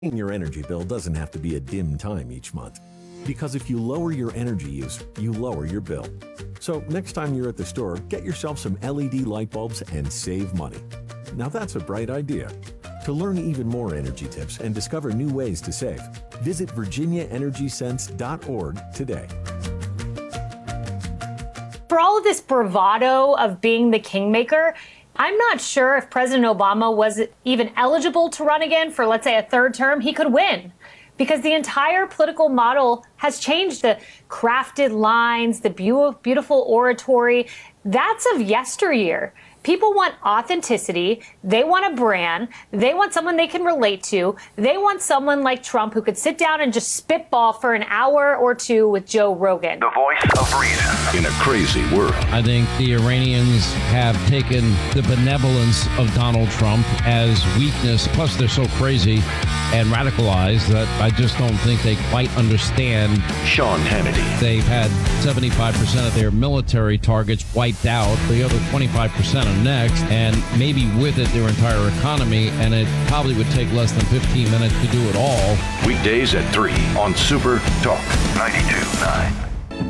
Paying your energy bill doesn't have to be a dim time each month. Because if you lower your energy use, you lower your bill. So next time you're at the store, get yourself some LED light bulbs and save money. Now that's a bright idea. To learn even more energy tips and discover new ways to save, visit virginiaenergysense.org today. For all of this bravado of being the kingmaker, I'm not sure if President Obama was even eligible to run again for, let's say, a third term. He could win because the entire political model has changed. The crafted lines, the beautiful oratory, that's of yesteryear. People want authenticity. They want a brand. They want someone they can relate to. They want someone like Trump who could sit down and just spitball for an hour or two with Joe Rogan. The voice of reason in a crazy world. I think the Iranians have taken the benevolence of Donald Trump as weakness. Plus, they're so crazy and radicalized that I just don't think they quite understand. Sean Hannity. They've had 75% of their military targets wiped out. The other 25% are next, and maybe with it their entire economy, and it probably would take less than 15 minutes to do it all. Weekdays at 3 on Super Talk 92.9.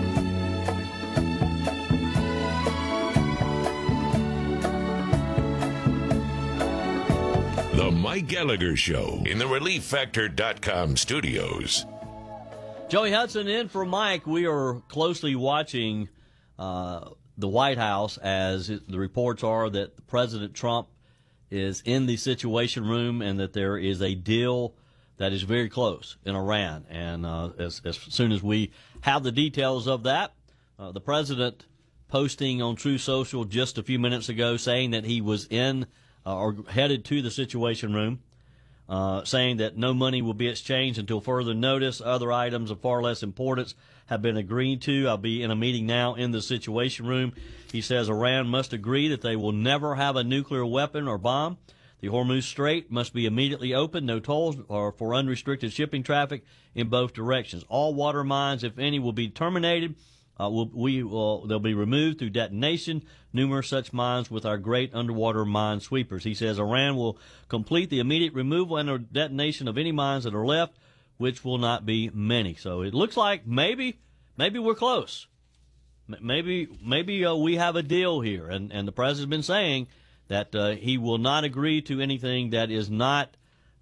The Mike Gallagher Show in the ReliefFactor.com studios. Joey Hudson in for Mike. We are closely watching the White House as the reports are that President Trump is in the Situation Room and that there is a deal that is very close in Iran. And as soon as we have the details of that, the president posting on True Social just a few minutes ago saying that he was in or headed to the Situation Room, saying that no money will be exchanged until further notice. Other items of far less importance have been agreed to. I'll be in a meeting now in the Situation Room. He says Iran must agree that they will never have a nuclear weapon or bomb. The Hormuz Strait must be immediately opened. No tolls or for unrestricted shipping traffic in both directions. All water mines, if any, will be terminated. They'll be removed through detonation. Numerous such mines with our great underwater mine sweepers. He says Iran will complete the immediate removal and detonation of any mines that are left, which will not be many. So it looks like maybe we're close. Maybe we have a deal here. And the president's been saying that he will not agree to anything that is not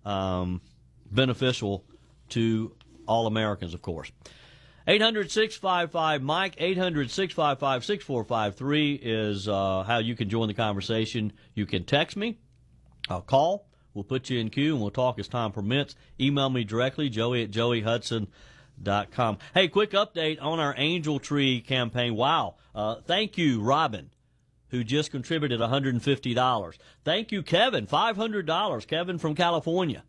beneficial to all Americans, of course. 800-655-MIKE, 800-655-6453 is how you can join the conversation. You can text me, call. We'll put you in queue, and we'll talk as time permits. Email me directly, joey@joeyhudson.com. Hey, quick update on our Angel Tree campaign. Wow. Thank you, Robin, who just contributed $150. Thank you, Kevin, $500. Kevin from California.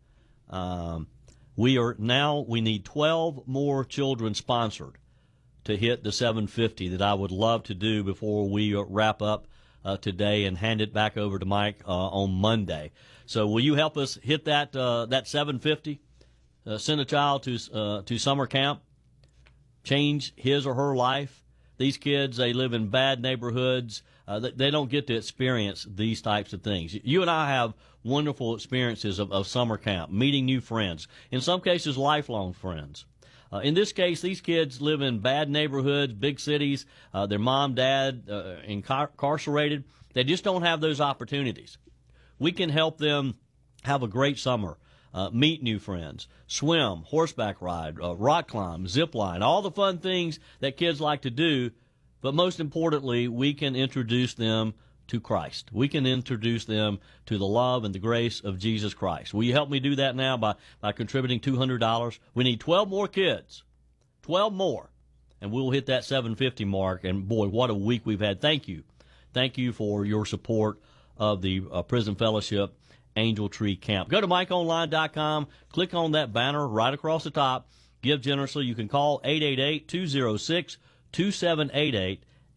We need 12 more children sponsored to hit the 750 that I would love to do before we wrap up today and hand it back over to Mike on Monday. So will you help us hit that 750? Send a child to summer camp, change his or her life. These kids, they live in bad neighborhoods. They don't get to experience these types of things. You and I have wonderful experiences of summer camp, meeting new friends, in some cases lifelong friends. In this case, these kids live in bad neighborhoods, big cities, their mom, dad incarcerated. They just don't have those opportunities. We can help them have a great summer, meet new friends, swim, horseback ride, rock climb, zip line, all the fun things that kids like to do. But most importantly, we can introduce them to Christ. We can introduce them to the love and the grace of Jesus Christ. Will you help me do that now by contributing $200? We need 12 more kids, 12 more, and we'll hit that 750 mark. And boy, what a week we've had. Thank you. Thank you for your support of the Prison Fellowship Angel Tree Camp. Go to MikeOnline.com, click on that banner right across the top, give generously. You can call 888-206-2788,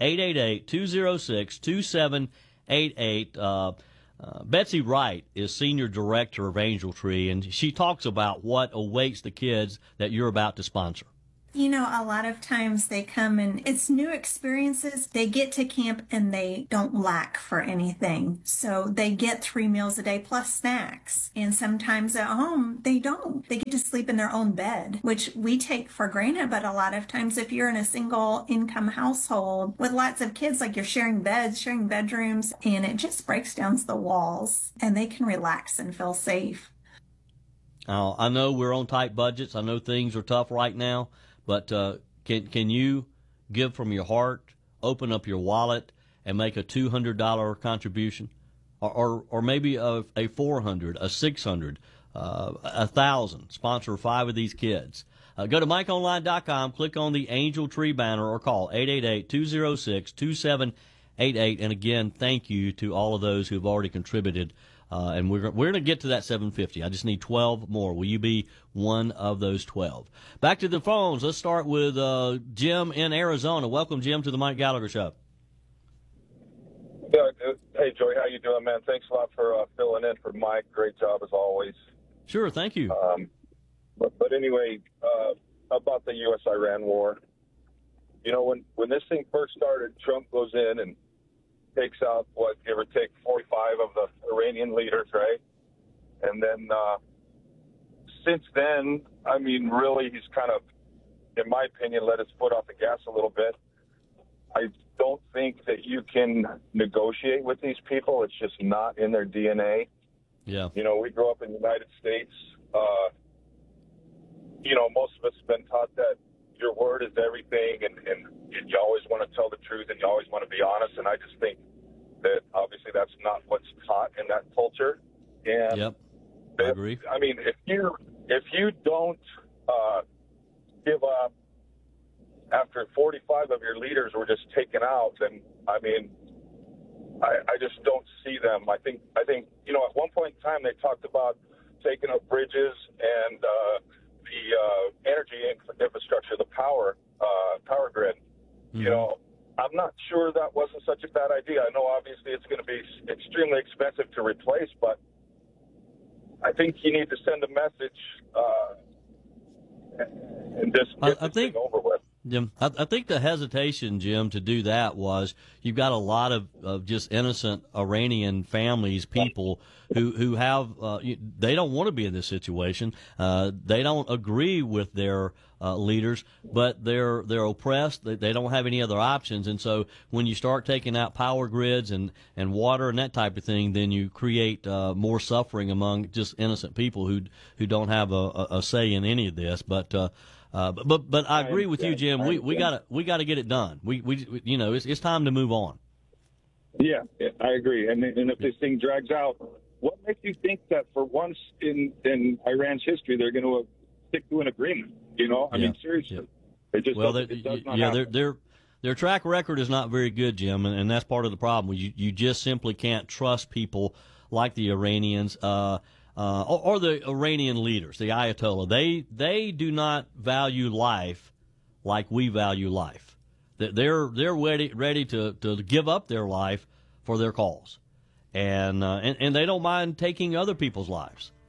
888-206-2788. Betsy Wright is Senior Director of Angel Tree, and she talks about what awaits the kids that you're about to sponsor. You know, a lot of times they come and it's new experiences. They get to camp and they don't lack for anything. So they get 3 meals a day plus snacks. And sometimes at home, they don't. They get to sleep in their own bed, which we take for granted. But a lot of times, if you're in a single income household with lots of kids, like you're sharing beds, sharing bedrooms, and it just breaks down the walls and they can relax and feel safe. I know we're on tight budgets. I know things are tough right now. But can you give from your heart, open up your wallet, and make a $200 contribution, or maybe a $400, a $600, $1,000? Sponsor 5 of these kids. Go to MikeOnline.com, click on the Angel Tree banner, or call 888-206-2788. And again, thank you to all of those who have already contributed. And we're going to get to that 750. I just need 12 more. Will you be one of those 12? Back to the phones. Let's start with Jim in Arizona. Welcome, Jim, to the Mike Gallagher Show. Yeah, hey, Joey, how you doing, man? Thanks a lot for filling in for Mike. Great job as always. Sure, thank you. But anyway, about the U.S.-Iran war, you know, when this thing first started, Trump goes in and takes out, give or take 45 of the Iranian leaders, right? And then since then, I mean, really, he's kind of, in my opinion, let his foot off the gas a little bit. I don't think that you can negotiate with these people. It's just not in their DNA. Yeah. You know, we grew up in the United States. You know, most of us have been taught that your word is everything, and you always want to tell the truth, and you always want to be honest. And I just think that obviously that's not what's taught in that culture. And yep, I agree. I mean, if you don't give up after 45 of your leaders were just taken out, then I mean, I just don't see them. I think you know, at one point in time they talked about taking up bridges and the energy infrastructure, the power grid. Mm-hmm. You know, I'm not sure that wasn't such a bad idea. I know obviously it's going to be extremely expensive to replace, but I think you need to send a message and just get this thing over with. Jim, I think the hesitation, Jim, to do that was you've got a lot of just innocent Iranian families, people who have they don't want to be in this situation. They don't agree with their leaders, but they're oppressed. They don't have any other options, and so when you start taking out power grids and water and that type of thing, then you create more suffering among just innocent people who don't have a say in any of this. But I agree with you, Jim. We gotta get it done. We you know, it's time to move on. Yeah, I agree. And if this thing drags out, what makes you think that for once in Iran's history they're going to stick to an agreement? You know, I mean, seriously, it just does not happen. Their track record is not very good, Jim, and that's part of the problem. You just simply can't trust people like the Iranians. Or the Iranian leaders, the Ayatollah, they do not value life like we value life. They're ready to give up their life for their cause, and they don't mind taking other people's lives.